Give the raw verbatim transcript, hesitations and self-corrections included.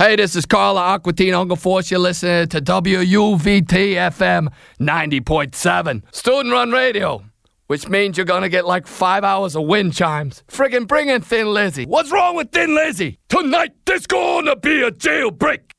Hey, this is Carla Aquatine, Uncle Force. You're listening to W U V T F M ninety point seven. Student-run radio, which means you're gonna get like five hours of wind chimes. Friggin' bring in Thin Lizzy. What's wrong with Thin Lizzy? Tonight, there's gonna be a jailbreak.